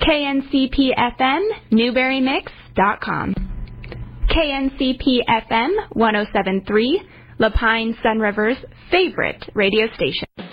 KNCP-FM, NewberryMix.com. KNCP-FM 107.3, La Pine Sun River's favorite radio station.